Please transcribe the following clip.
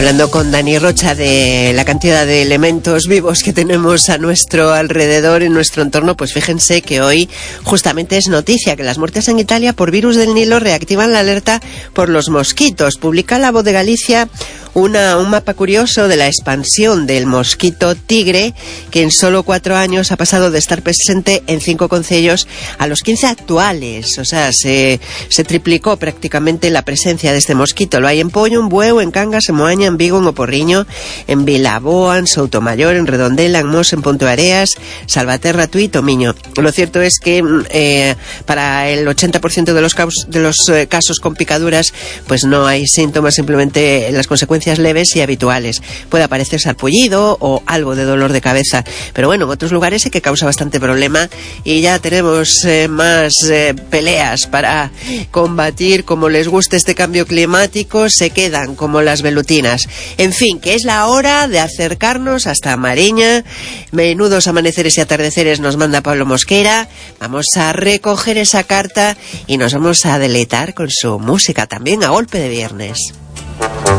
Hablando con Dani Rocha de la cantidad de elementos vivos que tenemos a nuestro alrededor, en nuestro entorno, pues fíjense que hoy justamente es noticia que las muertes en Italia por virus del Nilo reactivan la alerta por los mosquitos. Publica La Voz de Galicia un mapa curioso de la expansión del mosquito tigre, que en solo 4 años ha pasado de estar presente en 5 concellos a los 15 actuales. O sea, se triplicó prácticamente la presencia de este mosquito. Lo hay en Pollo, en Bueu, en Cangas, en Moaña, en Vigo, en Oporriño, en Vilaboa, en Soutomayor, en Redondela, en Mos, en Ponteareas, Salvaterra, Tui y Tomiño. Lo cierto es que para el 80% de los casos con picaduras, pues no hay síntomas, simplemente las consecuencias leves y habituales. Puede aparecer sarpullido o algo de dolor de cabeza, pero bueno, en otros lugares sí que causa bastante problema y ya tenemos más peleas para combatir. Como les gusta este cambio climático, se quedan como las velutinas. En fin, que es la hora de acercarnos hasta Mariña. Menudos amaneceres y atardeceres nos manda Pablo Mosquera. Vamos a recoger esa carta y nos vamos a deleitar con su música también a golpe de viernes.